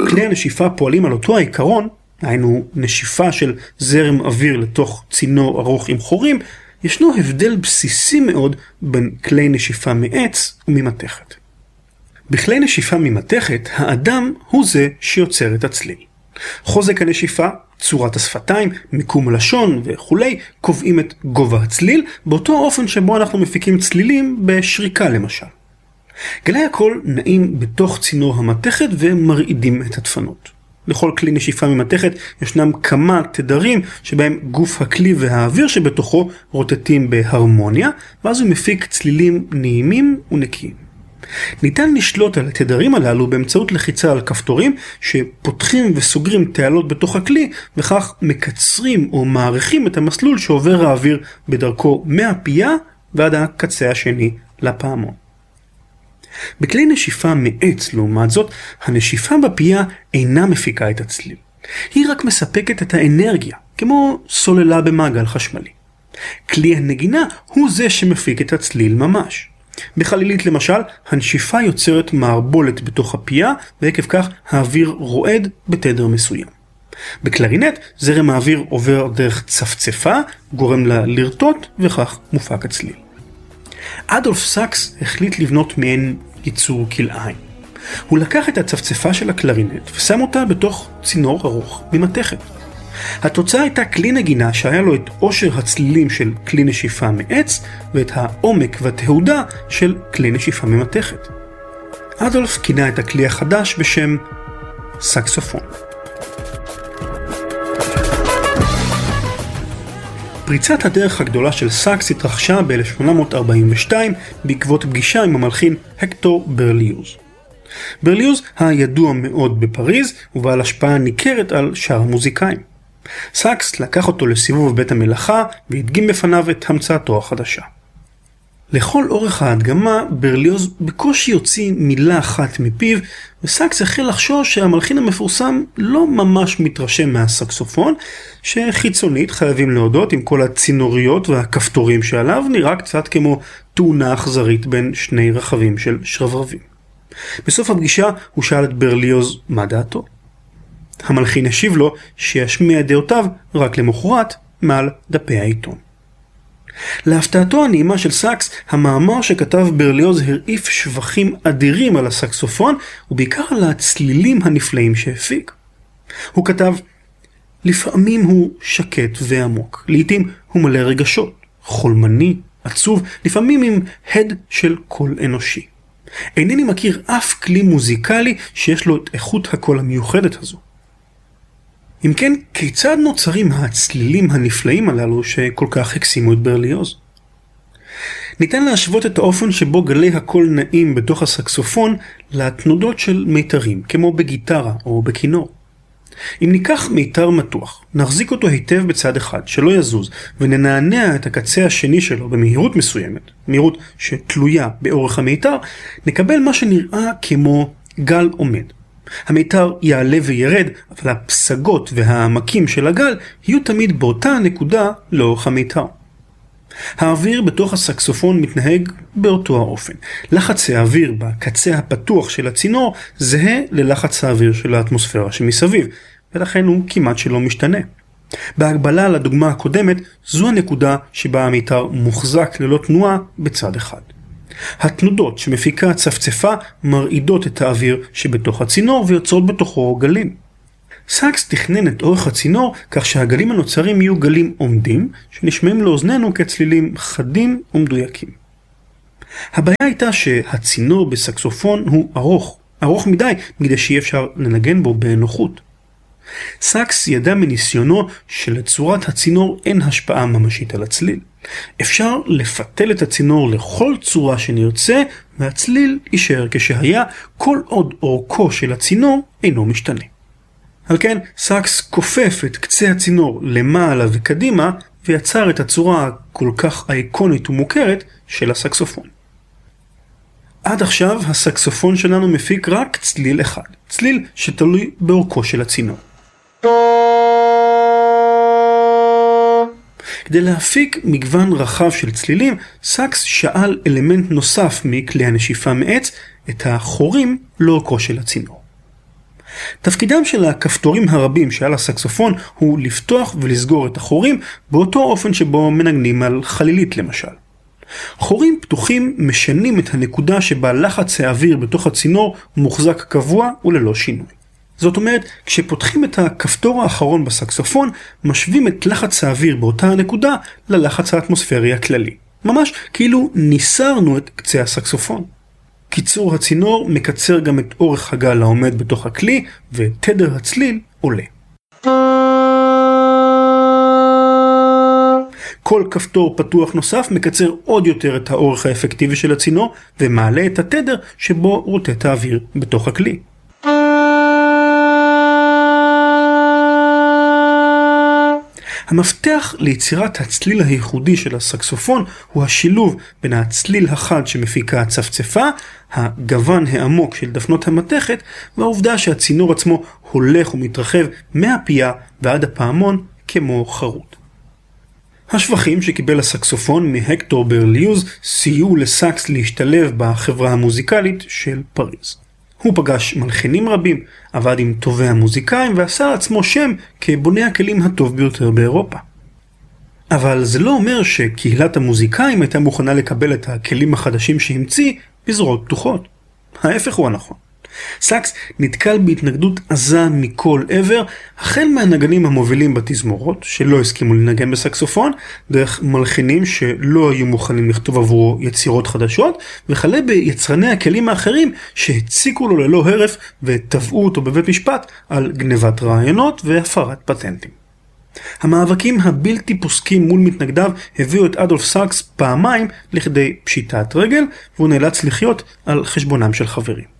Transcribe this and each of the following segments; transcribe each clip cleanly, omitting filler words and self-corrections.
כלי הנשיפה פועלים על אותו העיקרון, היינו נשיפה של זרם אוויר לתוך צינור ארוך עם חורים, ישנו הבדל בסיסי מאוד בין כלי נשיפה מעץ וממתכת. בכלי נשיפה ממתכת, האדם הוא זה שיוצר את הצליל. חוזק הנשיפה, צורת השפתיים, מיקום הלשון וכו' קובעים את גובה הצליל, באותו אופן שבו אנחנו מפיקים צלילים בשריקה למשל. גלי הקול נעים בתוך צינור המתכת ומרעידים את הדפנות. לכל כלי נשיפה ממתכת ישנם כמה תדרים שבהם גוף הכלי והאוויר שבתוכו רוטטים בהרמוניה, ואז הוא מפיק צלילים נעימים ונקיים. ניתן לשלוט על התדרים הללו באמצעות לחיצה על כפתורים שפותחים וסוגרים תעלות בתוך הכלי, וכך מקצרים או מעריכים את המסלול שעובר האוויר בדרכו מהפייה ועד הקצה השני לפעמון. בכלי נשיפה מעץ, לעומת זאת, הנשיפה בפייה אינה מפיקה את הצליל. היא רק מספקת את האנרגיה, כמו סוללה במעגל חשמלי. כלי הנגינה הוא זה שמפיק את הצליל ממש. בחלילית למשל, הנשיפה יוצרת מערבולת בתוך הפייה, ועקב כך האוויר רועד בתדר מסוים. בקלרינט, זרם האוויר עובר דרך צפצפה, גורם לה לרטוט, וכך מופק הצליל. אדולף סאקס החליט לבנות מעין יצור כלאיים. הוא לקח את הצפצפה של הקלרינט ושם אותה בתוך צינור ארוך ממתכת. התוצאה הייתה כלי נגינה שהיה לו את עושר הצלילים של כלי נשיפה מעץ ואת העומק והתהודה של כלי נשיפה ממתכת. אדולף כינה את הכלי החדש בשם סקסופון. פריצת הדרך הגדולה של סאקס התרחשה ב-1842 בעקבות פגישה עם המלחין הקטור ברליוז. ברליוז הידוע מאוד בפריז ובעל השפעה ניכרת על שאר המוזיקאים. סאקס לקח אותו לסיבוב בית המלאכה והדגים בפניו את המצאתו החדשה. לכל אורך ההדגמה ברליוז בקושי יוציא מילה אחת מפיו, וסאקס החל לחשוש שהמלחין המפורסם לא ממש מתרשם מהסקסופון, שחיצונית חייבים להודות עם כל הצינוריות והכפתורים שעליו נראה קצת כמו תאונה אכזרית בין שני רכבים של שרברבים. בסוף הפגישה הוא שאל את ברליוז מה דעתו. המלחין השיב לו שישמיע את דעותיו רק למחרת מעל דפי העיתון. להפתעתו הנעימה של סאקס, המאמר שכתב ברליוז הרעיף שבחים אדירים על הסקסופון, ובעיקר על הצלילים הנפלאים שהפיק. הוא כתב, לפעמים הוא שקט ועמוק, לעתים הוא מלא רגשות, חולמני, עצוב, לפעמים עם הד של קול אנושי. אינני מכיר אף כלי מוזיקלי שיש לו את איכות הקול המיוחדת הזו. אם כן, כיצד נוצרים הצלילים הנפלאים הללו שכל כך הקסימו את ברליוז? ניתן להשוות את האופן שבו גלי הקול נעים בתוך הסקסופון לתנודות של מיתרים, כמו בגיטרה או בכינור. אם ניקח מיתר מתוח, נחזיק אותו היטב בצד אחד, שלא יזוז, וננענע את הקצה השני שלו במהירות מסוימת, מהירות שתלויה באורך המיתר, נקבל מה שנראה כמו גל עומד. המיתר יעלה וירד, אבל הפסגות והעמקים של הגל יהיו תמיד באותה נקודה לאורך המיתר. האוויר בתוך הסקסופון מתנהג באותו האופן. לחץ האוויר בקצה הפתוח של הצינור זהה ללחץ האוויר של האטמוספירה שמסביב, ולכן הוא כמעט שלא משתנה. בהגבלה לדוגמה הקודמת, זו הנקודה שבה המיתר מוחזק ללא תנועה בצד אחד. התנודות שמפיקה הצפצפה מרעידות את האוויר שבתוך הצינור ויוצרות בתוכו גלים. סאקס תכנן את אורך הצינור כך שהגלים הנוצרים יהיו גלים עומדים שנשמעים לאוזנינו כצלילים חדים ומדויקים. הבעיה הייתה שהצינור בסקסופון הוא ארוך מדי כדי שיהיה אפשר לנגן בו בנוחות. סאקס ידע מניסיונו שלצורת הצינור אין השפעה ממשית על הצליל. אפשר לפתל את הצינור לכל צורה שנרצה והצליל יישאר כשהיה כל עוד אורכו של הצינור אינו משתנה. על כן סאקס כופף את קצה הצינור למעלה וקדימה ויצר את הצורה כל כך אייקונית ומוכרת של הסקסופון. עד עכשיו הסקסופון שלנו מפיק רק צליל אחד, צליל שתלוי באורכו של הצינור. כדי להפיק מגוון רחב של צלילים, סאקס שאל אלמנט נוסף מכלי הנשיפה מעץ, את החורים לאורכו של הצינור. תפקידם של הכפתורים הרבים שעל הסקסופון הוא לפתוח ולסגור את החורים באותו אופן שבו מנגנים על חלילית למשל. חורים פתוחים משנים את הנקודה שבה לחץ האוויר בתוך הצינור מוחזק קבוע וללא שינוי. זאת אומרת, כשפותחים את הכפתור האחרון בסקסופון, משווים את לחץ האוויר באותה הנקודה ללחץ האטמוספרי הכללי. ממש כאילו ניסרנו את קצה הסקסופון. קיצור הצינור מקצר גם את אורך הגל העומד בתוך הכלי, ותדר הצליל עולה. כל כפתור פתוח נוסף מקצר עוד יותר את האורך האפקטיבי של הצינור, ומעלה את התדר שבו רוטט האוויר בתוך הכלי. המפתח ליצירת הצליל הייחודי של הסקסופון הוא השילוב בין הצליל החד שמפיקה הצפצפה, הגוון העמוק של דפנות המתכת, והעובדה שהצינור עצמו הולך ומתרחב מהפייה ועד הפעמון כמו חרוט. השבחים שקיבל הסקסופון מהקטור ברליוז סייעו לסאקס להשתלב בחברה המוזיקלית של פריז. הוא פגש מלחינים רבים, עבד עם טובי המוזיקאים ועשה עצמו שם כבונה הכלים הטוב ביותר באירופה. אבל זה לא אומר שקהילת המוזיקאים הייתה מוכנה לקבל את הכלים החדשים שהמציא בזרועות פתוחות. ההפך הוא הנכון. סאקס נתקל בהתנגדות עזה מכל עבר, החל מהנגנים המובילים בתזמורות שלא הסכימו לנגן בסקסופון, דרך מלחינים שלא היו מוכנים לכתוב עבורו יצירות חדשות, וכלה ביצרני הכלים האחרים שהציקו לו ללא הרף ותבעו אותו בבית משפט על גנבת רעיונות והפרת פטנטים. המאבקים הבלתי פוסקים מול מתנגדיו הביאו את אדולף סאקס פעמיים לכדי פשיטת רגל, והוא נאלץ לחיות על חשבונם של חברים.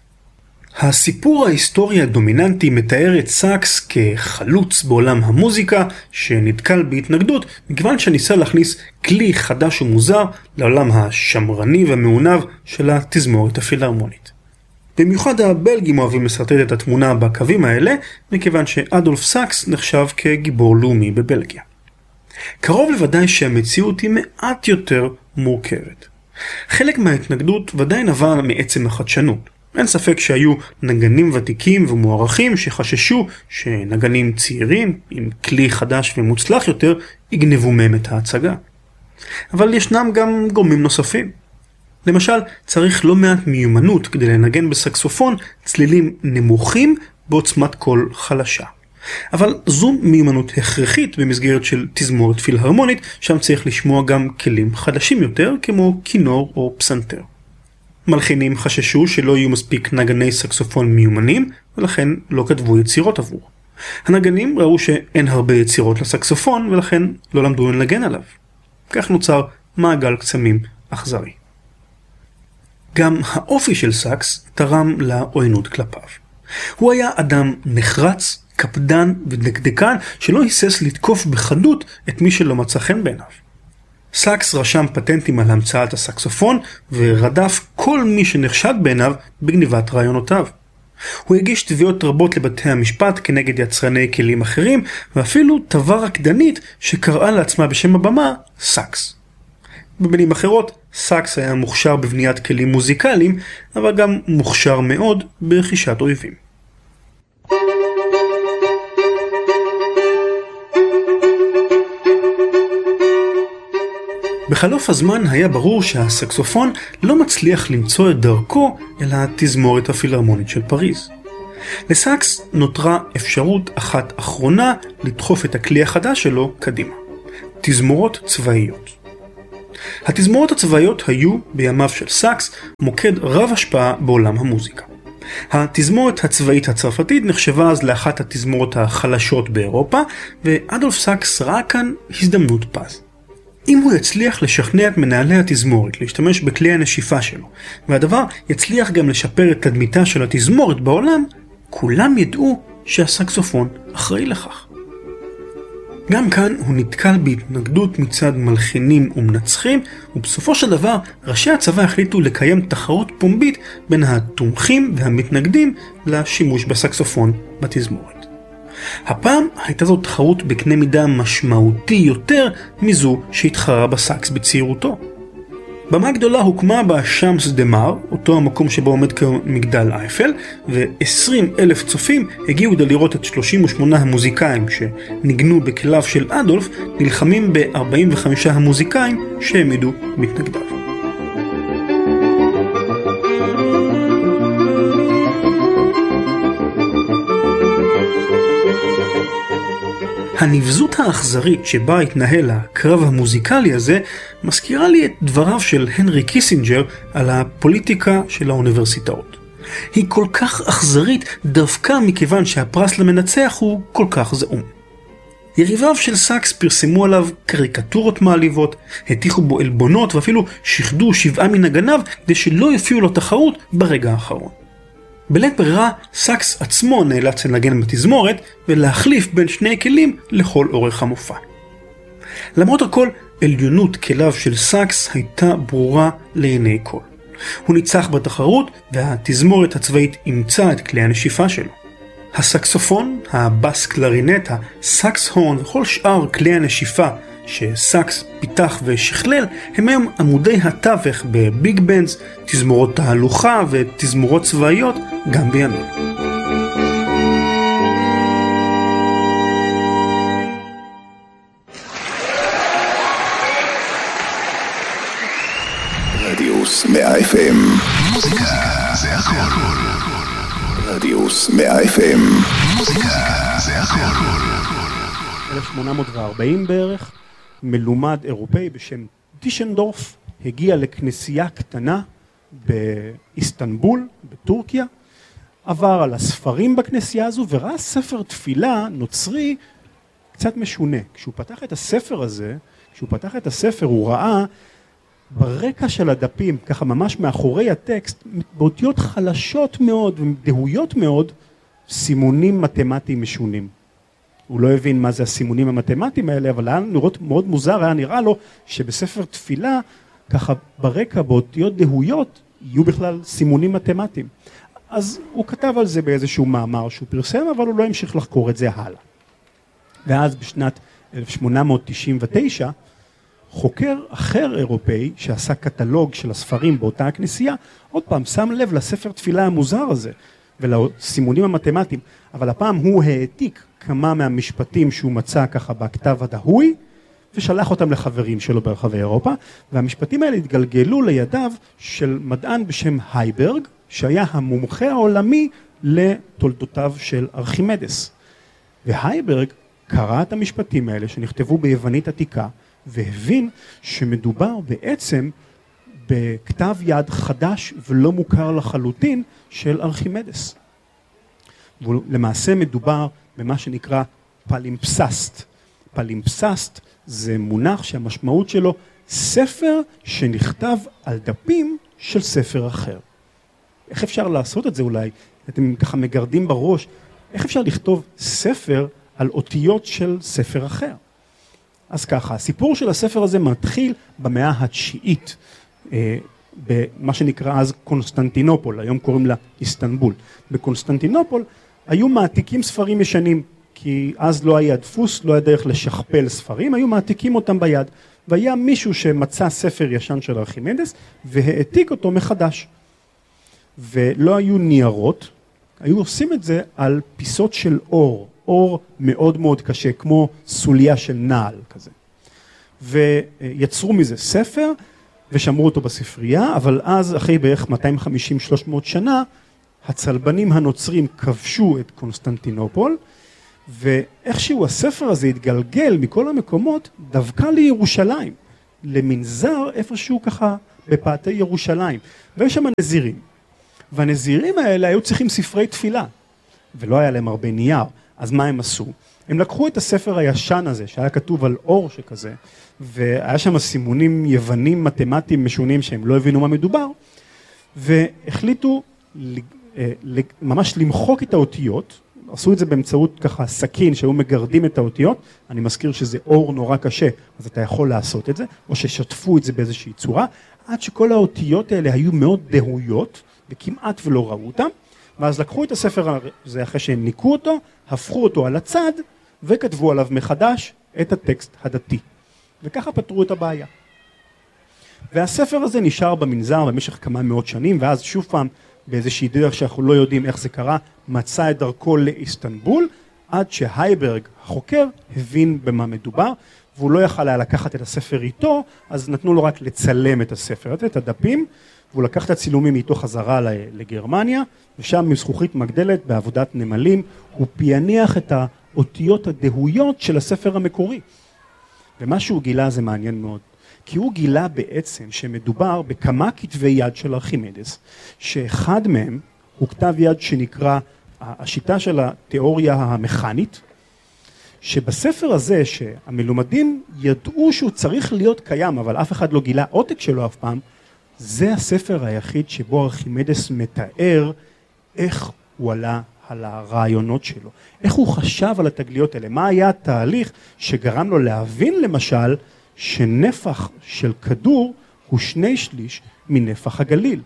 הסיפור ההיסטורי הדומיננטי מתאר את סאקס כחלוץ בעולם המוזיקה שנתקל בהתנגדות מכיוון שניסה להכניס כלי חדש ומוזר לעולם השמרני והמעונב של התזמורת הפילהרמונית. במיוחד הבלגים אוהבים לסרטט את התמונה בקווים האלה מכיוון שאדולף סאקס נחשב כגיבור לאומי בבלגיה. קרוב לוודאי שהמציאות היא מעט יותר מורכבת. חלק מההתנגדות ודאי נבע מעצם החדשנות. אין ספק שהיו נגנים ותיקים ומוערכים שחששו שנגנים צעירים עם כלי חדש ומוצלח יותר יגנבו מהם את ההצגה. אבל ישנם גם גורמים נוספים. למשל, צריך לא מעט מיומנות כדי לנגן בסקסופון צלילים נמוכים בעוצמת קול חלשה. אבל זו מיומנות הכרחית במסגרת של תזמורת פילהרמונית, שם צריך לשמוע גם כלים חדשים יותר כמו כינור או פסנתר. מלחינים חששו שלא יהיו מספיק נגני סקסופון מיומנים, ולכן לא כתבו יצירות עבור. הנגנים ראו שאין הרבה יצירות לסקסופון, ולכן לא למדו לנגן עליו. כך נוצר מעגל קסמים אכזרי. גם האופי של סאקס תרם לעוינות כלפיו. הוא היה אדם נחרץ, קפדן ודקדקן שלא היסס לתקוף בחדות את מי שלא מצא חן בעיניו. סאקס רשם פטנטים על המצאת הסקסופון ורדף כל מי שנחשד בעיניו בגניבת רעיונותיו. הוא הגיש תביעות רבות לבתי המשפט כנגד יצרני כלים אחרים, ואפילו תבע רקדנית שקראה לעצמה בשם הבמה סאקס. במילים אחרות, סאקס היה מוכשר בבניית כלים מוזיקליים, אבל גם מוכשר מאוד ברכישת אויבים. בחלוף הזמן היה ברור שהסקסופון לא מצליח למצוא את דרכו אל התזמורת הפילהרמונית של פריז. לסאקס נותרה אפשרות אחת אחרונה לדחוף את הכלי החדש שלו קדימה. תזמורות צבאיות. התזמורות הצבאיות היו בימיו של סאקס מוקד רב השפעה בעולם המוזיקה. התזמורת הצבאית הצרפתית נחשבה אז לאחת התזמורות החלשות באירופה, ואדולף סאקס ראה כאן הזדמנות פז. אם הוא יצליח לשכנע את מנהלי התזמורת להשתמש בכלי הנשיפה שלו, והדבר יצליח גם לשפר את תדמיתה של התזמורת בעולם, כולם ידעו שהסקסופון אחראי לכך. גם כאן הוא נתקל בהתנגדות מצד מלחינים ומנצחים, ובסופו של דבר ראשי הצבא החליטו לקיים תחרות פומבית בין התומכים והמתנגדים לשימוש בסקסופון בתזמורת. הפעם הייתה זו תחרות בקנה מידה משמעותי יותר מזו שהתחרה בסאקס בצעירותו. במה הגדולה הוקמה בשאמס דה מאר, אותו המקום שבו עומד כמגדל אייפל, ו20,000 צופים הגיעו כדי לראות את 38 המוזיקאים שניגנו בכליו של אדולף, נלחמים ב-45 המוזיקאים שהעמידו מתנגדיו. הנבזות האכזרית שבה התנהל הקרב המוזיקלי הזה מזכירה לי את דבריו של הנרי קיסינג'ר על הפוליטיקה של האוניברסיטאות. היא כל כך אכזרית דווקא מכיוון שהפרס למנצח הוא כל כך זעום. יריביו של סאקס פרסמו עליו קריקטורות מעליבות, הטיחו בו אלבונות ואפילו שחדו 7 מנגניו כדי שלא יופיעו לו תחרות ברגע האחרון. בלית ברירה, סאקס עצמו נאלץ לנגן בתזמורת ולהחליף בין שני כלים לכל אורך המופע. למרות הכל, עליונות כליו של סאקס הייתה ברורה לעיני כל. הוא ניצח בתחרות והתזמורת הצבאית אימצה את כלי הנשיפה שלו. הסקסופון, הבאס קלרינט, הסקס הורן וכל שאר כלי הנשיפה שסאקס פיתח ושכלל הם היום עמודי התווך בביג בנדס, תזמורות תהלוכה ותזמורות צבאיות גם בימינו. רדיוס 100 FM מוזיקה זה הכל. רדיוס 100 FM מוזיקה זה הכל. 1840 בערך, מלומד אירופאי בשם דישנדורף הגיע לכנסייה קטנה באיסטנבול, בטורקיה, עבר על הספרים בכנסייה הזו וראה ספר תפילה נוצרי קצת משונה. כשהוא פתח את הספר הוא ראה ברקע של הדפים, ככה ממש מאחורי הטקסט, באותיות חלשות מאוד ודהויות מאוד, סימונים מתמטיים משונים. הוא לא הבין מה זה הסימונים המתמטיים האלה, אבל היה נראות מאוד מוזר, היה נראה לו שבספר תפילה, ככה ברקע באותיות דהויות, יהיו בכלל סימונים מתמטיים. אז הוא כתב על זה באיזשהו מאמר שהוא פרסם, אבל הוא לא המשיך לחקור את זה הלאה. ואז בשנת 1899, חוקר אחר אירופאי שעשה קטלוג של הספרים באותה הכנסייה, עוד פעם שם לב לספר תפילה המוזר הזה ולסימונים המתמטיים, אבל הפעם הוא העתיק כמה מהמשפטים שהוא מצא ככה בכתב הדהוי ושלח אותם לחברים שלו ברחבי אירופה, והמשפטים האלה התגלגלו לידיו של מדען בשם הייברג, שהיה המומחה העולמי לתולדותיו של ארכימדס. והייברג קרא את המשפטים האלה שנכתבו ביוונית עתיקה, והבין שמדובר בעצם בכתב יד חדש ולא מוכר לחלוטין של ארכימדס. ולמעשה מדובר במה שנקרא פלימפססט. פלימפססט זה מונח שהמשמעות שלו ספר שנכתב על דפים של ספר אחר. איך אפשר לעשות את זה אולי? אתם ככה מגרדים בראש, איך אפשר לכתוב ספר על אותיות של ספר אחר? אז ככה, הסיפור של הספר הזה מתחיל במאה התשיעית, במה שנקרא אז קונסטנטינופול, היום קוראים לה איסטנבול. בקונסטנטינופול היו מעתיקים ספרים ישנים, כי אז לא היה דפוס, לא היה דרך לשכפל ספרים, היו מעתיקים אותם ביד, והיה מישהו שמצא ספר ישן של ארכימדס, והעתיק אותו מחדש. ולא היו ניירות, היו עושים את זה על פיסות של אור, אור מאוד מאוד קשה, כמו סוליה של נעל כזה. ויצרו מזה ספר, ושמרו אותו בספרייה, אבל אז אחרי בערך 250-300 שנה, הצלבנים הנוצרים כבשו את קונסטנטינופול, ואיכשהו הספר הזה התגלגל מכל המקומות, דווקא לירושלים, למנזר איפשהו ככה בפאתי ירושלים, ויש שם נזירים. והנזירים האלה היו צריכים ספרי תפילה, ולא היה להם הרבה נייר. אז מה הם עשו? הם לקחו את הספר הישן הזה, שהיה כתוב על אור שכזה, והיה שם סימונים יוונים מתמטיים משונים שהם לא הבינו מה מדובר, והחליטו ממש למחוק את האותיות, עשו את זה באמצעות ככה סכין שהיו מגרדים את האותיות, אני מזכיר שזה אור נורא קשה, אז אתה יכול לעשות את זה, או ששטפו את זה באיזושהי צורה, עד שכל האותיות האלה היו מאוד דהויות, וכמעט ולא ראו אותם, ואז לקחו את הספר הזה אחרי שהם ניקו אותו, הפכו אותו על הצד, וכתבו עליו מחדש את הטקסט הדתי. וככה פתרו את הבעיה. והספר הזה נשאר במנזר במשך כמה מאות שנים, ואז שוב פעם, באיזושהי דרך שאנחנו לא יודעים איך זה קרה, מצא את דרכו לאיסטנבול, עד שהייברג, החוקר, הבין במה מדובר, והוא לא יכל היה לקחת את הספר איתו, אז נתנו לו רק לצלם את הספר, את הדפים, והוא לקח את הצילומים איתו חזרה לגרמניה, ושם עם זכוכית מגדלת בעבודת נמלים, הוא פיענח את האותיות הדהויות של הספר המקורי. ומה שהוא גילה זה מעניין מאוד, כי הוא גילה בעצם שמדובר בכמה כתבי יד של ארכימדס, שאחד מהם הוא כתב יד שנקרא השיטה של התיאוריה המכנית, שבספר הזה שהמלומדים ידעו שהוא צריך להיות קיים, אבל אף אחד לא גילה עותק שלו אף פעם, זה הספר היחיד שבו ארכימדס מתאר איך הוא עלה על הרעיונות שלו, איך הוא חשב על התגליות האלה, מה היה התהליך שגרם לו להבין למשל שנפח של כדור הוא 2/3 מנפח הגליל,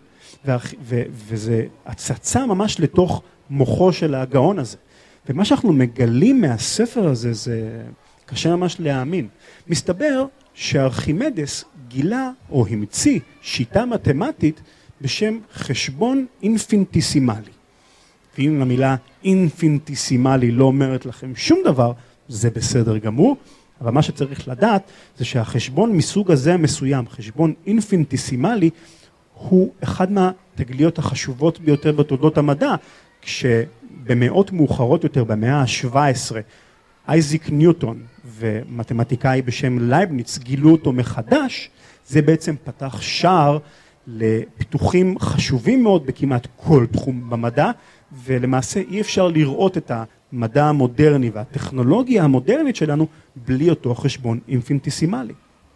וזה הצצה ממש לתוך מוחו של הגאון הזה. ומה שאנחנו מגלים מהספר הזה זה קשה ממש להאמין. מסתבר שארכימדס גילה או המציא שיטה מתמטית בשם חשבון אינפיניטסימלי. ואם המילה אינפיניטסימלי לא אומרת לכם שום דבר, זה בסדר גמור, אבל מה שצריך לדעת זה שהחשבון מסוג הזה מסוים, חשבון אינפיניטסימלי, הוא אחד מהתגליות החשובות ביותר בתולדות המדע, כשבמאות מאוחרות יותר, במאה ה-17, אייזיק ניוטון ומתמטיקאי בשם לייבניץ גילו אותו מחדש, זה בעצם פתח שער לפיתוחים חשובים מאוד בכמעט כל תחום במדע, ולמעשה אי אפשר לראות את המדע המודרני והטכנולוגיה המודרנית שלנו בלי אותו חשבון אינפיניטסימלי.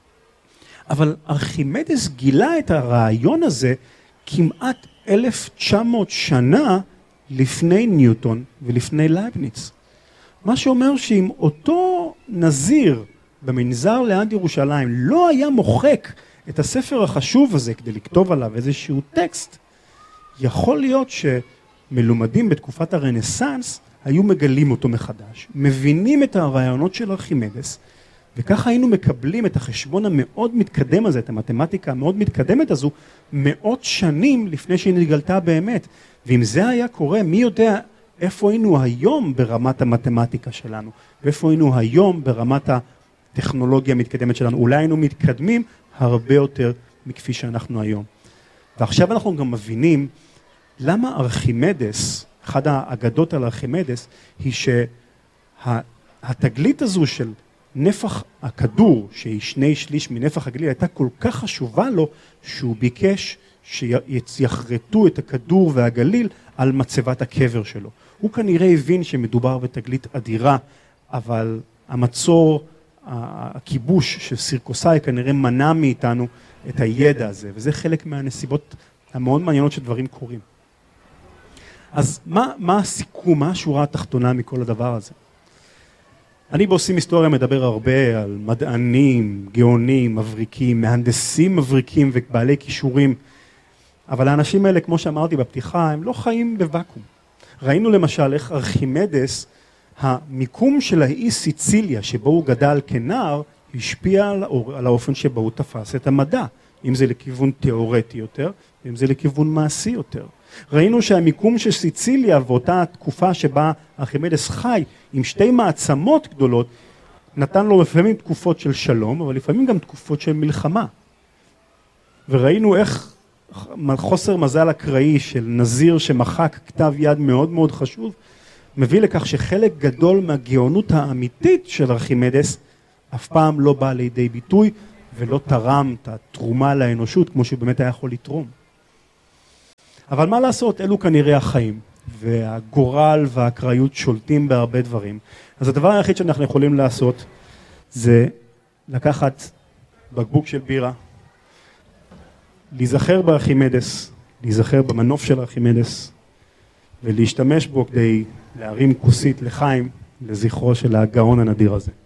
אבל ארכימדס גילה את הרעיון הזה כמעט 1900 שנה לפני ניוטון ולפני לייבניץ. מה שאומר שאם אותו נזיר במנזר ליד ירושלים לא היה מוחק את הספר החשוב הזה כדי לכתוב עליו איזשהו טקסט, יכול להיות שמלומדים בתקופת הרנסנס היו מגלים אותו מחדש, מבינים את הרעיונות של ארכימדס, וככה היינו מקבלים את החשבון המאוד מתקדם הזה, את המתמטיקה המאוד מתקדמת הזו, מאות שנים לפני שהיא נתגלתה באמת. ואם זה היה קורה, מי יודע איפה היינו היום ברמת המתמטיקה שלנו, ואיפה היינו היום ברמת הטכנולוגיה המתקדמת שלנו. אולי היינו מתקדמים הרבה יותר מכפי שאנחנו היום. ועכשיו אנחנו גם מבינים למה ארכימדס, אחד האגדות על ארכימדס, היא שהתגלית הזו של נפח הכדור, שהיא 2/3 מנפח הגליל, הייתה כל כך חשובה לו, שהוא ביקש שיחרטו את הכדור והגליל על מצבת הקבר שלו. הוא כנראה הבין שמדובר בתגלית אדירה, אבל המצור, הכיבוש של סירקוסאי כנראה מנע מאיתנו את הידע הזה, וזה חלק מהנסיבות המאוד מעניינות שדברים קורים. אז מה הסיכום, מה השורה התחתונה מכל הדבר הזה? אני בעושים היסטוריה מדבר הרבה על מדענים, גאונים, מבריקים, מהנדסים מבריקים ובעלי כישורים, אבל האנשים האלה, כמו שאמרתי בפתיחה, הם לא חיים בוואקום. ראינו למשל איך ארכימדס, המיקום של האי סיציליה שבו הוא גדל כנער, השפיע על האופן שבו הוא תפס את המדע, אם זה לכיוון תיאורטי יותר, אם זה לכיוון מעשי יותר. ראינו שהמיקום של סיציליה ואותה תקופה שבה ארכימדס חי עם שתי מעצמות גדולות, נתן לו לפעמים תקופות של שלום, אבל לפעמים גם תקופות של מלחמה. וראינו איך חוסר מזל אקראי של נזיר שמחק כתב יד מאוד מאוד חשוב, מביא לכך שחלק גדול מהגאונות האמיתית של ארכימדס אף פעם לא בא לידי ביטוי ולא תרם את התרומה לאנושות כמו שהוא באמת היה יכול לתרום. אבל מה לעשות, אלו כנראה החיים, והגורל והאקראיות שולטים בהרבה דברים. אז הדבר היחיד שאנחנו יכולים לעשות זה לקחת בקבוק של בירה, להיזכר בארכימדס, להיזכר במנוף של ארכימדס, ולהשתמש בו כדי להרים כוסית לחיים לזכרו של הגאון הנדיר הזה.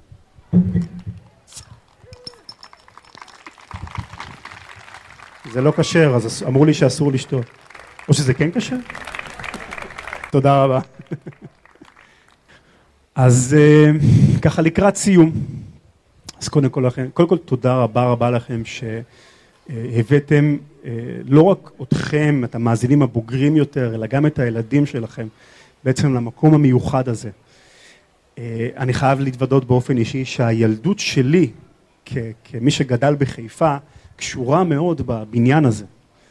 זה לא כשר, אז אמרו לי שאסור לשתות. או שזה כן כשר? תודה רבה. אז ככה לקראת סיום. אז קודם כל תודה רבה לכם הבאתם לא רק אתכם, את המאזינים הבוגרים יותר, אלא גם את הילדים שלכם, בעצם למקום המיוחד הזה. אני חייב להתוודות באופן אישי שהילדות שלי, כמי שגדל בחיפה, קשורה מאוד בבניין הזה.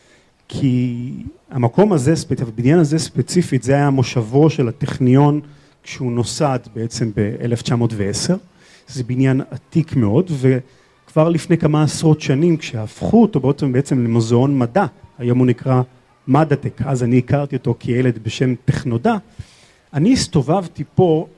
כי המקום הזה, בבניין הזה ספציפית, זה היה מושבו של הטכניון כשהוא נוסד בעצם ב-1910. זה בניין עתיק מאוד, וכבר לפני כמה עשרות שנים, כשהפכו אותו בעצם למוזיאון מדע, היום הוא נקרא מדעטק, אז אני הכרתי אותו כילד בשם טכנודע, אני הסתובבתי פה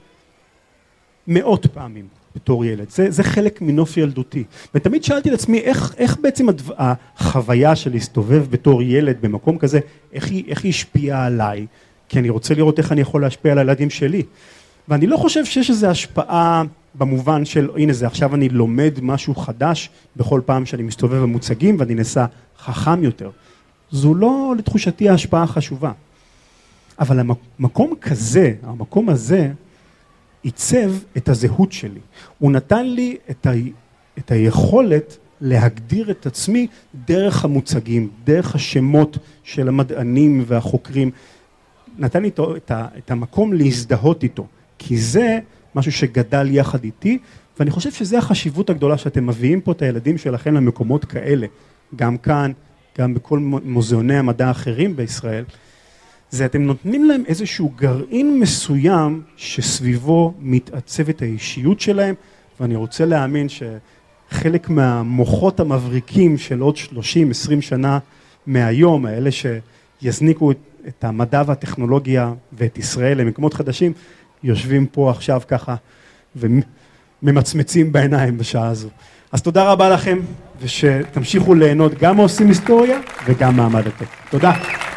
מאות פעמים בתור ילד, זה חלק מנוף ילדותי, ותמיד שאלתי לעצמי איך בעצם החוויה של להסתובב בתור ילד במקום כזה, איך היא השפיעה עליי, כי אני רוצה לראות איך אני יכול להשפיע על הילדים שלי, ואני לא חושב שיש איזו השפעה במובן של, הנה זה עכשיו אני לומד משהו חדש בכל פעם שאני מסתובב במוצגים ואני נעשה חכם יותר, זו לא לתחושתי ההשפעה החשובה, אבל המקום כזה, המקום הזה, עיצב את הזהות שלי. הוא נתן לי את היכולת להגדיר את עצמי דרך המוצגים, דרך השמות של המדענים והחוקרים. נתן לי את המקום להזדהות איתו, כי זה משהו שגדל יחד איתי, ואני חושב שזה החשיבות הגדולה שאתם מביאים פה את הילדים שלכם למקומות כאלה, גם כאן, גם בכל מוזיאוני המדע האחרים בישראל, זה אתם נותנים להם איזשהו גרעין מסוים שסביבו מתעצבת האישיות שלהם, ואני רוצה להאמין שחלק מהמוחות המבריקים של עוד 30-20 שנה מהיום, האלה שיזניקו את המדע והטכנולוגיה ואת ישראל למקומות חדשים, יושבים פה עכשיו ככה וממצמצים בעיניים בשעה הזו. אז תודה רבה לכם, ושתמשיכו ליהנות גם מעושים היסטוריה וגם מהמדעטק. תודה.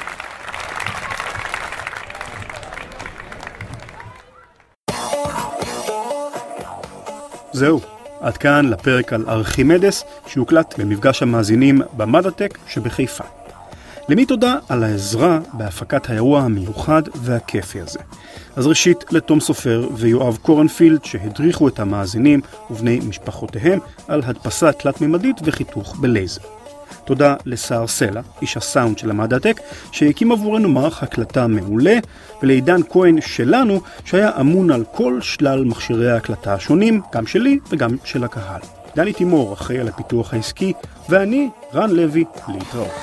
זהו, עד כאן לפרק על ארכימדס שהוקלט במפגש המאזינים במדעטק שבחיפה. למי תודה על העזרה בהפקת האירוע המיוחד והכיפי הזה. אז ראשית לתום סופר ויואב קורנפילד שהדריכו את המאזינים ובני משפחותיהם על הדפסה תלת-ממדית וחיתוך בלייזר. תודה לסער סלע, איש הסאונד של המדעטק, שהקים עבורנו מערך הקלטה מעולה, ולעידן כהן שלנו, שהיה אמון על כל שלל מכשירי ההקלטה השונים, גם שלי וגם של הקהל. דני תימור אחראי על הפיתוח העסקי, ואני, רן לוי, להתראות.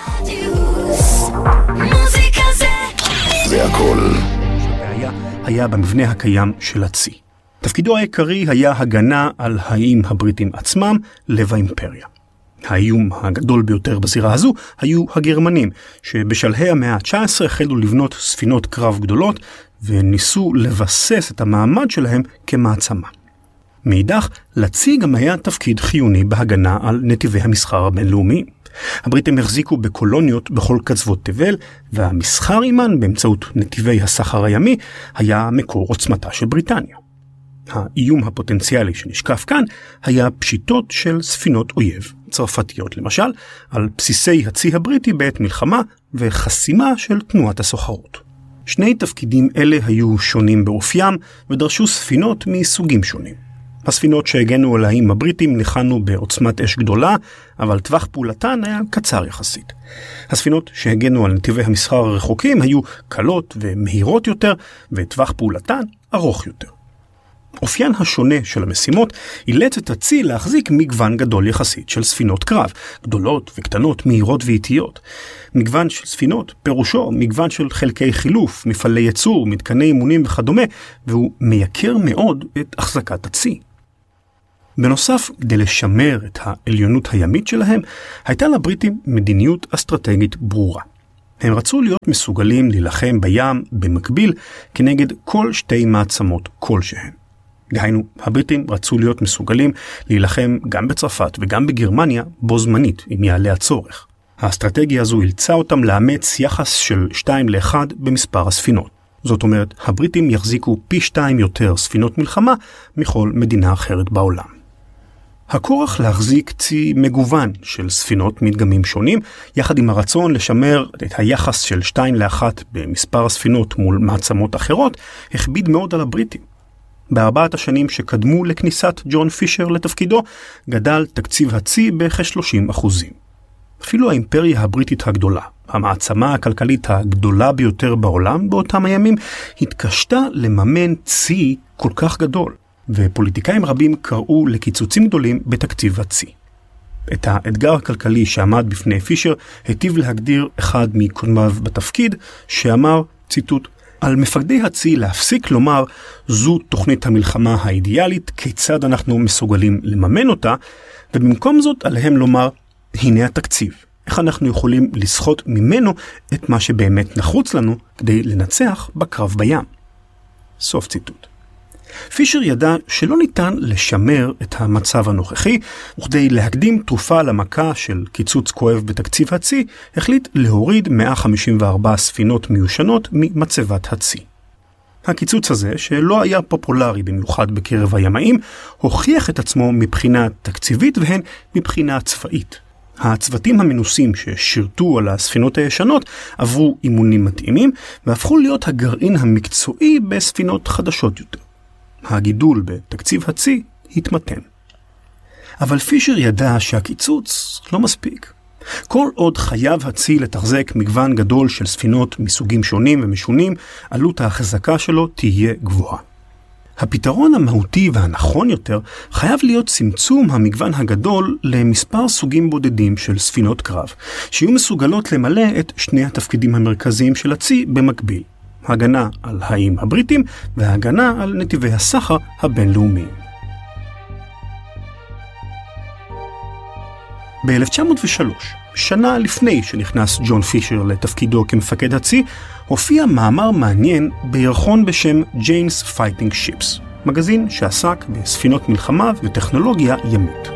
זה הכל. הבעיה היה במבנה הקיים של הצי. תפקידו העיקרי היה הגנה על האיים הבריטים עצמם, לב האימפריה. האיום הגדול ביותר בזירה הזו היו הגרמנים, שבשלהי המאה ה-19 החלו לבנות ספינות קרב גדולות, וניסו לבסס את המעמד שלהם כמעצמה. מאידך, לצי גם היה תפקיד חיוני בהגנה על נתיבי המסחר הבינלאומיים. הבריטים החזיקו בקולוניות בכל קצוות תבל, והמסחר עימן באמצעות נתיבי הסחר הימי היה מקור עוצמתה של בריטניה. האיום הפוטנציאלי שנשקף כאן היה פשיטות של ספינות אויב, צרפתיות למשל, על בסיסי הצי הבריטי בעת מלחמה וחסימה של תנועת הסוחרות. שני תפקידים אלה היו שונים באופיים ודרשו ספינות מסוגים שונים. הספינות שהגנו על האיים הבריטים ניחנו בעוצמת אש גדולה, אבל טווח פעולתן היה קצר יחסית. הספינות שהגנו על נתיבי המסחר הרחוקים היו קלות ומהירות יותר, וטווח פעולתן ארוך יותר. אופיין השונה של המשימות אילץ את הצי להחזיק מגוון גדול יחסית של ספינות קרב, גדולות וקטנות, מהירות ואיטיות. מגוון של ספינות פירושו מגוון של חלקי חילוף, מפעלי ייצור, מתקני אימונים וכדומה, והוא מייקר מאוד את החזקת הצי. בנוסף, כדי לשמר את העליונות הימית שלהם, הייתה לבריטים מדיניות אסטרטגית ברורה. הם רצו להיות מסוגלים להילחם בים במקביל כנגד כל שתי מעצמות כלשהן. דהיינו, הבריטים רצו להיות מסוגלים להילחם גם בצרפת וגם בגרמניה בו זמנית, אם יעלה הצורך. האסטרטגיה הזו אילצה אותם לאמץ יחס של 2-1 במספר הספינות. זאת אומרת, הבריטים יחזיקו פי 2 יותר ספינות מלחמה מכל מדינה אחרת בעולם. הכורח להחזיק צי מגוון של ספינות מדגמים שונים, יחד עם הרצון לשמר את היחס של 2-1 במספר הספינות מול מעצמות אחרות, הכביד מאוד על הבריטים. בארבעת השנים שקדמו לכניסת ג'ון פישר לתפקידו, גדל תקציב הצי בכ-30%. אפילו האימפריה הבריטית הגדולה, המעצמה הכלכלית הגדולה ביותר בעולם באותם הימים, התקשתה לממן צי כל כך גדול, ופוליטיקאים רבים קראו לקיצוצים גדולים בתקציב הצי. את האתגר הכלכלי שעמד בפני פישר היטיב להגדיר אחד מקודמיו בתפקיד, שאמר, ציטוט, על מפקדי הצי להפסיק לומר, זו תוכנית המלחמה האידיאלית, כיצד אנחנו מסוגלים לממן אותה, ובמקום זאת עליהם לומר, הנה התקציב. איך אנחנו יכולים לסחוט ממנו את מה שבאמת נחוץ לנו כדי לנצח בקרב בים. סוף ציטוט. פישר ידע שלא ניתן לשמר את המצב הנוכחי, וכדי להקדים תרופה למכה של קיצוץ כואב בתקציב הצי, החליט להוריד 154 ספינות מיושנות ממצבת הצי. הקיצוץ הזה, שלא היה פופולרי במיוחד בקרב הימאים, הוכיח את עצמו מבחינה תקציבית והן מבחינה צבאית. הצוותים המנוסים ששירתו על הספינות הישנות עברו אימונים מתאימים והפכו להיות הגרעין המקצועי בספינות חדשות יותר. הגידול בתקציב הצי התמתן. אבל פישר ידע שהקיצוץ לא מספיק. כל עוד חייב הצי לתחזק מגוון גדול של ספינות מסוגים שונים ומשונים, עלות ההחזקה שלו תהיה גבוהה. הפתרון המהותי והנכון יותר חייב להיות צמצום המגוון הגדול למספר סוגים בודדים של ספינות קרב, שיהיו מסוגלות למלא את שני התפקידים המרכזיים של הצי במקביל. הגנה על האיים הבריטים והגנה על נתיבי הסחר הבינלאומיים. ב-1903, שנה לפני שנכנס ג'ון פישר לתפקידו כמפקד הצי, הופיע מאמר מעניין בירחון בשם Jane's Fighting Ships, מגזין שעסק בספינות מלחמה וטכנולוגיה ימית.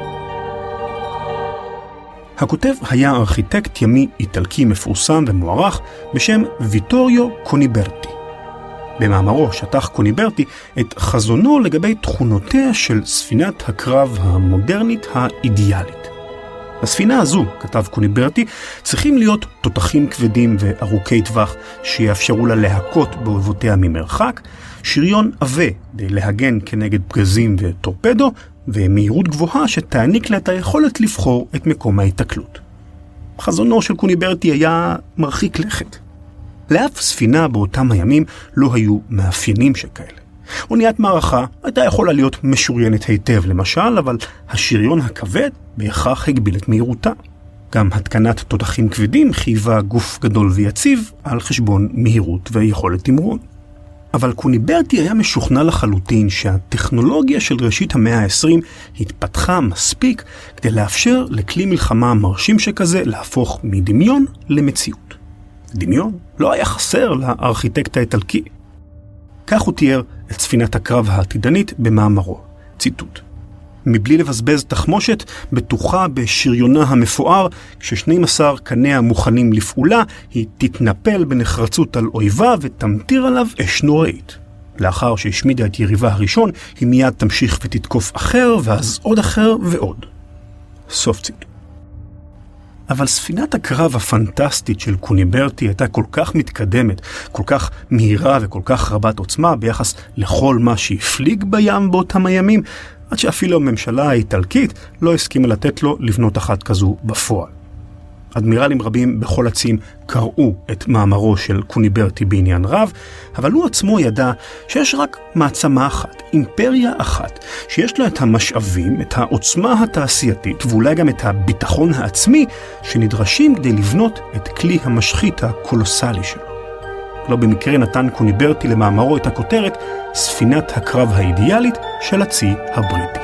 הכותב היה ארכיטקט ימי איטלקי מפורסם ומוערך בשם ויטוריו קוניברטי. במאמרו שטח קוניברטי את חזונו לגבי תכונותיה של ספינת הקרב המודרנית האידיאלית. בספינה הזו, כתב קוניברטי, צריכים להיות תותחים כבדים וארוכי טווח שיאפשרו לה להכות באויבותיה ממרחק, שריון עבה כדי להגן כנגד פגזים וטורפדו, ומהירות גבוהה שתעניק לה את היכולת לבחור את מקום ההיתקלות. חזונו של קוניברטי היה מרחיק לכת. לאף ספינה באותם הימים לא היו מאפיינים שכאלה. אוניית מערכה הייתה יכולה להיות משוריינת היטב למשל, אבל השריון הכבד בהכרח הגביל את מהירותה. גם התקנת תותחים כבדים חייבה גוף גדול ויציב על חשבון מהירות ויכולת תמרון. אבל קוניברטי היה משוכנע לחלוטין שהטכנולוגיה של ראשית המאה ה-20 התפתחה מספיק כדי לאפשר לכלי מלחמה מרשים שכזה להפוך מדמיון למציאות. דמיון לא היה חסר לארכיטקט האיטלקי. כך הוא תיאר את ספינת הקרב העתידנית במאמרו, ציטוט: מבלי לבזבז תחמושת, בטוחה בשריונה המפואר, כש12 קניה מוכנים לפעולה, היא תתנפל בנחרצות על אויבה ותמטיר עליו אש נוראית. לאחר שהשמידה את יריבה הראשון, היא מיד תמשיך ותתקוף אחר, ואז עוד אחר ועוד. סוף ציטוט. אבל ספינת הקרב הפנטסטית של קוניברטי הייתה כל כך מתקדמת, כל כך מהירה וכל כך רבת עוצמה ביחס לכל מה שהפליג בים באותם הימים, עד שאפילו הממשלה האיטלקית לא הסכימה לתת לו לבנות אחת כזו בפועל. אדמירלים רבים בכל הציים קראו את מאמרו של קוניברטי בעניין רב, אבל הוא עצמו ידע שיש רק מעצמה אחת, אימפריה אחת, שיש לה את המשאבים, את העוצמה התעשייתית ואולי גם את הביטחון העצמי שנדרשים כדי לבנות את כלי המשחית הקולוסלי שלו. לא במקרה נתן קוניברטי למאמרו את הכותרת ספינת הקרב האידיאלית של הצי הבריטי.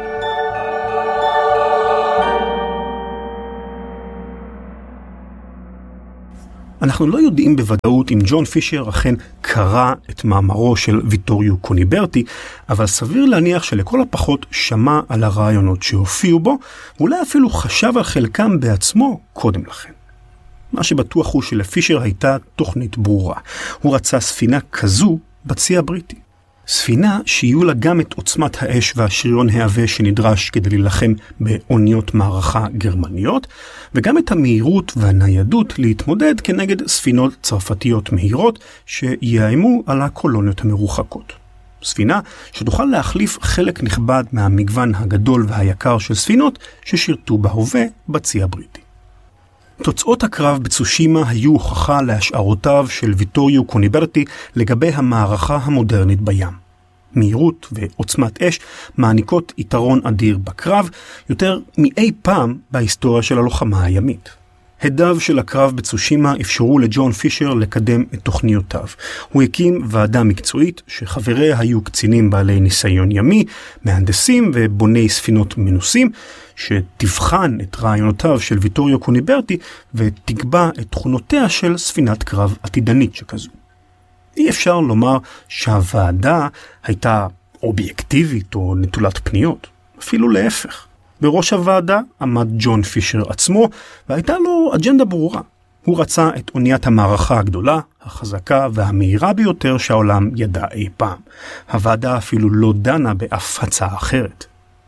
אנחנו לא יודעים בוודאות אם ג'ון פישר אכן קרא את מאמרו של ויטוריו קוניברטי, אבל סביר להניח שלכל הפחות שמע על הרעיונות שהופיעו בו, ואולי אפילו חשב על חלקם בעצמו קודם לכן. מה שבטוח הוא שלפישר הייתה תוכנית ברורה. הוא רצה ספינה כזו בצי הבריטי. ספינה שיהיו לה גם את עוצמת האש והשריון העבה שנדרש כדי להילחם באוניות מערכה גרמניות, וגם את המהירות והניידות להתמודד כנגד ספינות צרפתיות מהירות שיאיימו על הקולוניות המרוחקות. ספינה שתוכל להחליף חלק נכבד מהמגוון הגדול והיקר של ספינות ששירתו בהווה בצי הבריטי. תוצאות הקרב בצושימה היו הוכחה להשערותיו של ויטוריו קוניברטי לגבי המערכה המודרנית בים. מהירות ועוצמת אש מעניקות יתרון אדיר בקרב, יותר מאי פעם בהיסטוריה של הלוחמה הימית. הדיו של הקרב בצושימה אפשרו לג'ון פישר לקדם את תוכניותיו. הוא הקים ועדה מקצועית שחבריה היו קצינים בעלי ניסיון ימי, מהנדסים ובוני ספינות מנוסים, שתבחן את רעיונותיו של ויטוריו קוניברטי ותקבע את תכונותיה של ספינת קרב עתידנית שכזו. אי אפשר לומר שהוועדה הייתה אובייקטיבית או נטולת פניות, אפילו להפך. בראש הוועדה עמד ג'ון פישר עצמו, והייתה לו אג'נדה ברורה. הוא רצה את אוניית המערכה הגדולה, החזקה והמהירה ביותר שהעולם ידע אי פעם. הוועדה אפילו לא דנה באף הצעה אחרת.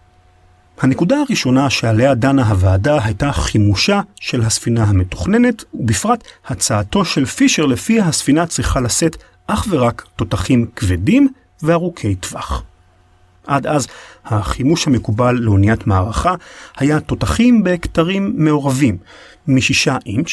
הנקודה הראשונה שעליה דנה הוועדה הייתה חימושה של הספינה המתוכננת, ובפרט הצעתו של פישר לפיה הספינה צריכה לשאת אך ורק תותחים כבדים וארוכי טווח. עד אז החימוש המקובל לאוניית מערכה היה תותחים בכתרים מעורבים, מ6 אינץ'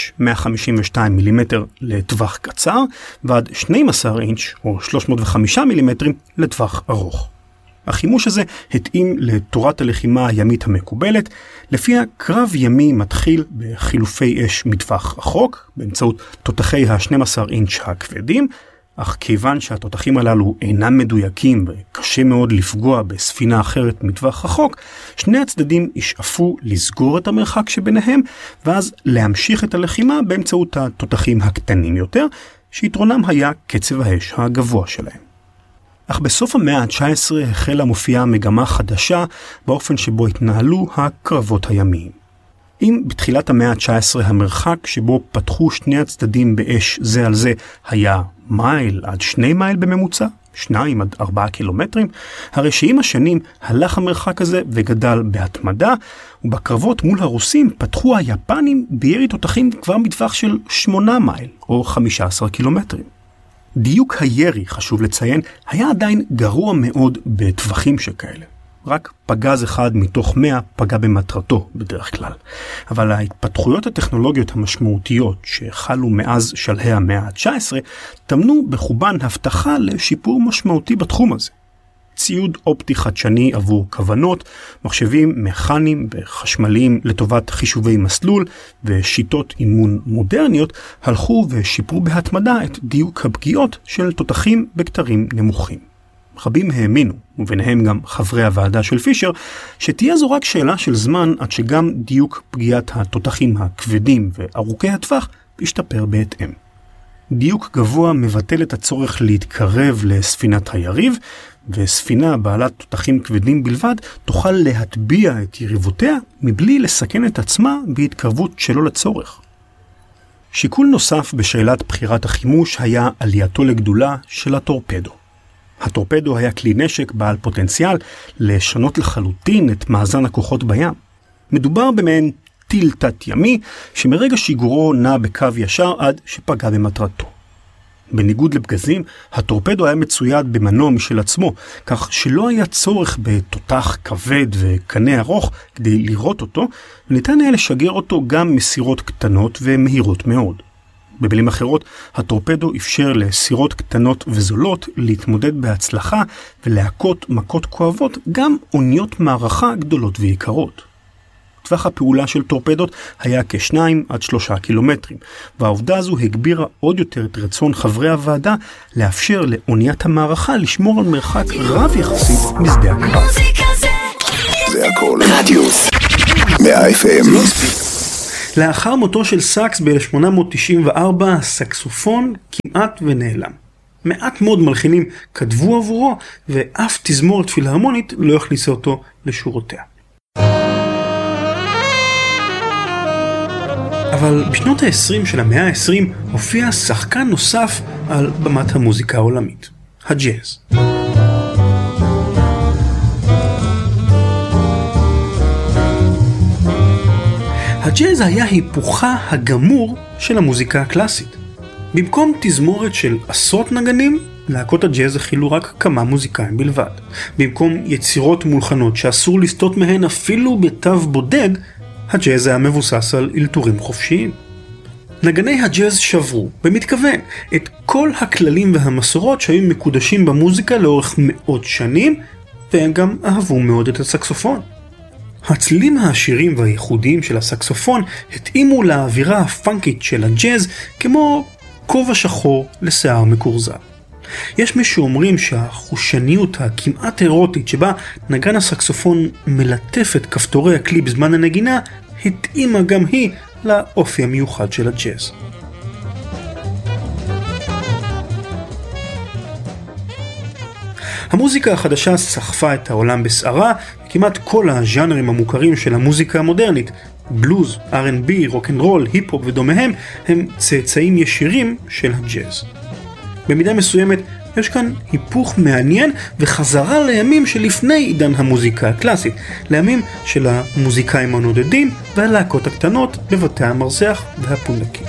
152 מילימטר לטווח קצר, ועד 12 אינץ' או 305 מילימטרים לטווח ארוך. החימוש הזה התאים לתורת הלחימה הימית המקובלת, לפיה קרב ימי מתחיל בחילופי אש מטווח רחוק, באמצעות תותחי ה-12 אינץ' הכבדים, אך כיוון שהתותחים הללו אינם מדויקים וקשה מאוד לפגוע בספינה אחרת מטווח רחוק, שני הצדדים ישאפו לסגור את המרחק שביניהם, ואז להמשיך את הלחימה באמצעות התותחים הקטנים יותר, שיתרונם היה קצב האש הגבוה שלהם. אך בסוף המאה ה-19 החלה מופיעה מגמה חדשה באופן שבו התנהלו הקרבות הימיים. אם בתחילת המאה ה-19 המרחק שבו פתחו שני הצדדים באש זה על זה היה מייל עד 2 מייל בממוצע, 2 עד 4 קילומטרים, הרי שעם השנים הלך המרחק הזה וגדל בהתמדה, ובקרבות מול הרוסים פתחו היפנים בירי תותחים כבר בטווח של 8 מייל או 15 קילומטרים. דיוק הירי, חשוב לציין, היה עדיין גרוע מאוד בטווחים שכאלה. רק פגז אחד מתוך 100 פגע במטרתו בדרך כלל. אבל ההתפתחויות הטכנולוגיות המשמעותיות שחלו מאז שלהי המאה ה-19 תמנו בחובן הבטחה לשיפור משמעותי בתחום הזה. ציוד אופטי חדשני עבור כוונות, מחשבים מכניים וחשמליים לטובת חישובי מסלול ושיטות אימון מודרניות הלכו ושיפרו בהתמדה את דיוק הפגיעות של תותחים בקטרים נמוכים. רבים האמינו, וביניהם גם חברי הוועדה של פישר, שתהיה זו רק שאלה של זמן עד שגם דיוק פגיעת התותחים הכבדים וארוכי הטווח ישתפר בהתאם. דיוק גבוה מבטל את הצורך להתקרב לספינת היריב, וספינה בעלת תותחים כבדים בלבד תוכל להטביע את יריבותיה מבלי לסכן את עצמה בהתקרבות שלא לצורך. שיקול נוסף בשאלת בחירת החימוש היה עלייתו לגדולה של הטורפדו. הטורפדו היה כלי נשק בעל פוטנציאל לשנות לחלוטין את מאזן הכוחות בים. מדובר במעין טיל תת ימי שמרגע שיגורו נע בקו ישר עד שפגע במטרתו. בניגוד לפגזים, הטורפדו היה מצויד במנוע משל עצמו, כך שלא היה צורך בתותח כבד וקנה ארוך כדי לראות אותו, וניתן היה לשגר אותו גם מסירות קטנות ומהירות מאוד. במילים אחרות, הטורפדו אפשר לסירות קטנות וזולות להתמודד בהצלחה ולהכות מכות כואבות גם אוניות מערכה גדולות ויקרות. טווח הפעולה של טורפדות היה כ2 עד 3 קילומטרים, והעובדה הזו הגבירה עוד יותר את רצון חברי הוועדה לאפשר לאוניית המערכה לשמור על מרחק רב יחסית משדה הקרב. זה הכל רדיוס 100 FM. לאחר מותו של סאקס ב-1894, הסקסופון כמעט ונעלם. מעט מאוד מלחינים כתבו עבורו, ואף תזמורת פילהרמונית לא הכניסה אותו לשורותיה. אבל בשנות ה-20 של המאה ה-20 הופיע שחקן נוסף על במת המוזיקה העולמית, הג'אז. הג'אז היה היפוכה הגמור של המוזיקה הקלאסית. במקום תזמורת של עשרות נגנים, להקות הג'אז הכילו רק כמה מוזיקאים בלבד. במקום יצירות מולחנות שאסור לסטות מהן אפילו בתו בודד, הג'אז היה מבוסס על אלתורים חופשיים. נגני הג'אז שברו, במתכוון, את כל הכללים והמסורות שהיו מקודשים במוזיקה לאורך מאות שנים, והם גם אהבו מאוד את הסקסופון. הצלילים העשירים והייחודיים של הסקסופון התאימו לאווירה הפאנקית של הג'אז כמו כובע שחור לשיער מקורזל. יש מי שאומרים שהחושניות הכמעט אירוטית שבה נגן הסקסופון מלטף את כפתורי הכלי בזמן הנגינה התאימה גם היא לאופי המיוחד של הג'אז. המוזיקה החדשה סחפה את העולם בסערה, כמעט כל הז'אנרים המוכרים של המוזיקה המודרנית, בלוז, R&B, רוק'נ'רול, היפ-הופ ודומיהם, הם צאצאים ישירים של הג'אז. במידה מסוימת יש כאן היפוך מעניין וחזרה לימים שלפני עידן המוזיקה הקלאסית, לימים של המוזיקאים הנודדים והלהקות הקטנות בבתי המרזח והפונדקים.